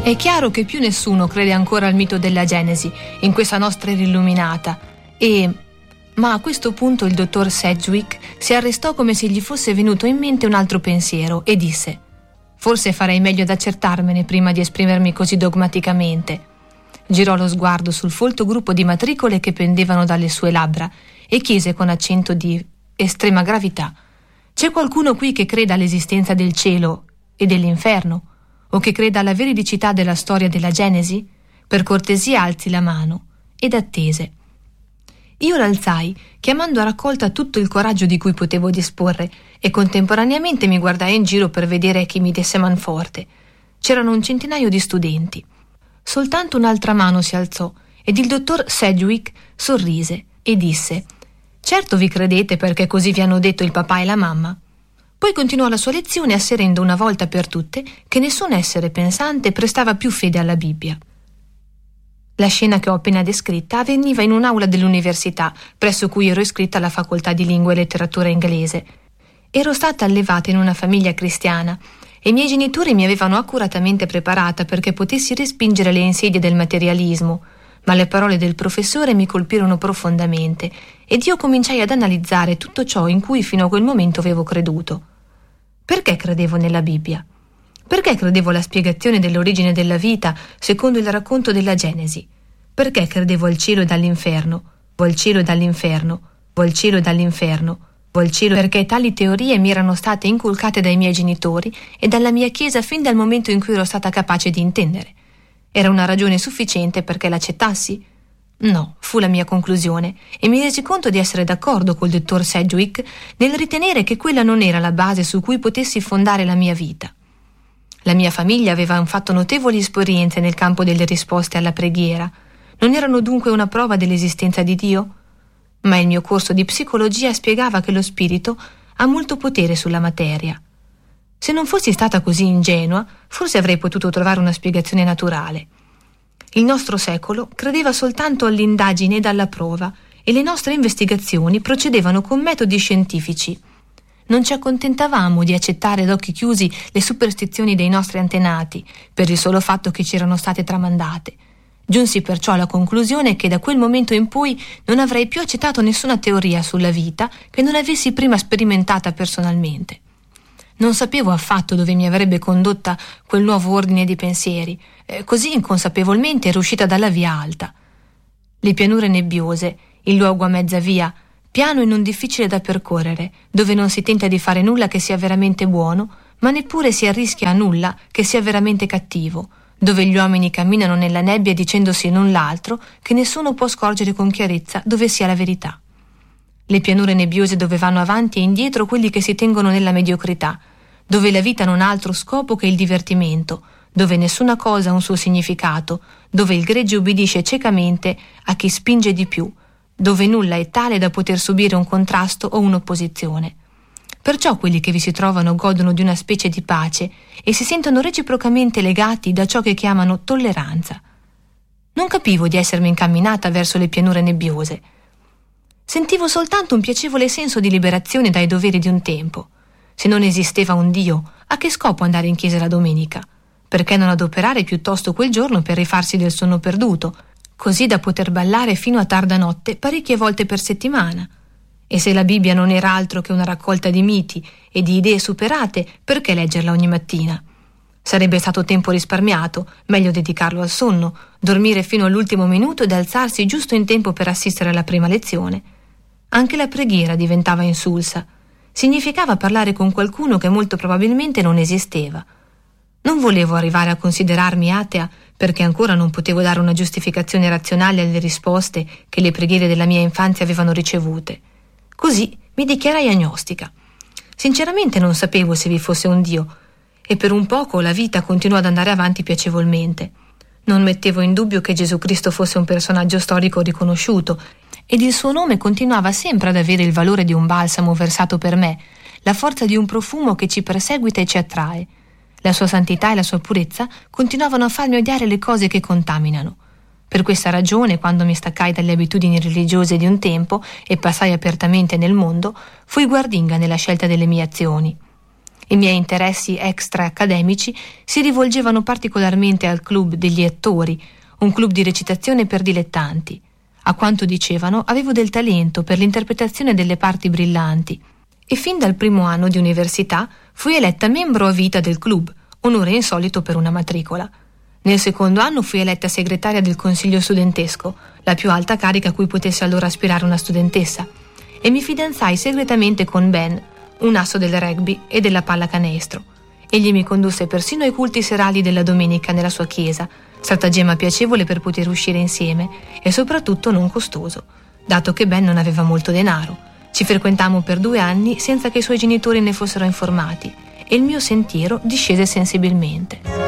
È chiaro che più nessuno crede ancora al mito della Genesi in questa nostra era illuminata ma a questo punto il dottor Sedgwick si arrestò come se gli fosse venuto in mente un altro pensiero e disse: «Forse farei meglio ad accertarmene prima di esprimermi così dogmaticamente». Girò lo sguardo sul folto gruppo di matricole che pendevano dalle sue labbra e chiese con accento di estrema gravità: «C'è qualcuno qui che creda all'esistenza del cielo e dell'inferno? O che creda alla veridicità della storia della Genesi? Per cortesia alzi la mano». Ed attese. Io l'alzai, chiamando a raccolta tutto il coraggio di cui potevo disporre, e contemporaneamente mi guardai in giro per vedere chi mi desse manforte. C'erano un centinaio di studenti. Soltanto un'altra mano si alzò ed il dottor Sedgwick sorrise e disse: «Certo vi credete perché così vi hanno detto il papà e la mamma». Poi continuò la sua lezione asserendo una volta per tutte che nessun essere pensante prestava più fede alla Bibbia. La scena che ho appena descritta avveniva in un'aula dell'università presso cui ero iscritta alla facoltà di lingua e letteratura inglese. Ero stata allevata in una famiglia cristiana e i miei genitori mi avevano accuratamente preparata perché potessi respingere le insidie del materialismo, ma le parole del professore mi colpirono profondamente ed io cominciai ad analizzare tutto ciò in cui fino a quel momento avevo creduto. Perché credevo nella Bibbia? Perché credevo alla spiegazione dell'origine della vita secondo il racconto della Genesi? Perché credevo al cielo e all'inferno? Al cielo e all'inferno? Al cielo e all'inferno? Al cielo? Perché tali teorie mi erano state inculcate dai miei genitori e dalla mia Chiesa fin dal momento in cui ero stata capace di intendere. Era una ragione sufficiente perché l'accettassi? No, fu la mia conclusione, e mi resi conto di essere d'accordo col dottor Sedgwick nel ritenere che quella non era la base su cui potessi fondare la mia vita. La mia famiglia aveva fatto notevoli esperienze nel campo delle risposte alla preghiera. Non erano dunque una prova dell'esistenza di Dio? Ma il mio corso di psicologia spiegava che lo spirito ha molto potere sulla materia. Se non fossi stata così ingenua, forse avrei potuto trovare una spiegazione naturale. Il nostro secolo credeva soltanto all'indagine ed alla prova, e le nostre investigazioni procedevano con metodi scientifici. Non ci accontentavamo di accettare ad occhi chiusi le superstizioni dei nostri antenati, per il solo fatto che ci erano state tramandate. Giunsi perciò alla conclusione che da quel momento in poi non avrei più accettato nessuna teoria sulla vita che non avessi prima sperimentata personalmente. Non sapevo affatto dove mi avrebbe condotta quel nuovo ordine di pensieri, così inconsapevolmente ero uscita dalla via alta. Le pianure nebbiose, il luogo a mezza via, piano e non difficile da percorrere, dove non si tenta di fare nulla che sia veramente buono, ma neppure si arrischia a nulla che sia veramente cattivo, dove gli uomini camminano nella nebbia dicendosi null'altro che nessuno può scorgere con chiarezza dove sia la verità. Le pianure nebbiose dove vanno avanti e indietro quelli che si tengono nella mediocrità, dove la vita non ha altro scopo che il divertimento, dove nessuna cosa ha un suo significato, dove il gregge ubbidisce ciecamente a chi spinge di più, dove nulla è tale da poter subire un contrasto o un'opposizione. Perciò quelli che vi si trovano godono di una specie di pace e si sentono reciprocamente legati da ciò che chiamano tolleranza. Non capivo di essermi incamminata verso le pianure nebbiose. Sentivo soltanto un piacevole senso di liberazione dai doveri di un tempo. Se non esisteva un Dio, a che scopo andare in chiesa la domenica? Perché non adoperare piuttosto quel giorno per rifarsi del sonno perduto, così da poter ballare fino a tarda notte parecchie volte per settimana? E se la Bibbia non era altro che una raccolta di miti e di idee superate, perché leggerla ogni mattina? Sarebbe stato tempo risparmiato, meglio dedicarlo al sonno, dormire fino all'ultimo minuto ed alzarsi giusto in tempo per assistere alla prima lezione. Anche la preghiera diventava insulsa. Significava parlare con qualcuno che molto probabilmente non esisteva. Non volevo arrivare a considerarmi atea perché ancora non potevo dare una giustificazione razionale alle risposte che le preghiere della mia infanzia avevano ricevute. Così mi dichiarai agnostica. Sinceramente non sapevo se vi fosse un Dio, e per un poco la vita continuò ad andare avanti piacevolmente. Non mettevo in dubbio che Gesù Cristo fosse un personaggio storico riconosciuto, ed il suo nome continuava sempre ad avere il valore di un balsamo versato per me, la forza di un profumo che ci perseguita e ci attrae. La sua santità e la sua purezza continuavano a farmi odiare le cose che contaminano. Per questa ragione, quando mi staccai dalle abitudini religiose di un tempo e passai apertamente nel mondo, fui guardinga nella scelta delle mie azioni. I miei interessi extra-accademici si rivolgevano particolarmente al club degli attori, un club di recitazione per dilettanti. A quanto dicevano, avevo del talento per l'interpretazione delle parti brillanti e fin dal primo anno di università fui eletta membro a vita del club, onore insolito per una matricola. Nel secondo anno fui eletta segretaria del consiglio studentesco, la più alta carica a cui potesse allora aspirare una studentessa, e mi fidanzai segretamente con Ben, un asso del rugby e della pallacanestro. Egli mi condusse persino ai culti serali della domenica nella sua chiesa, stratagemma piacevole per poter uscire insieme e soprattutto non costoso, dato che Ben non aveva molto denaro. Ci frequentammo per 2 anni senza che i suoi genitori ne fossero informati e il mio sentiero discese sensibilmente.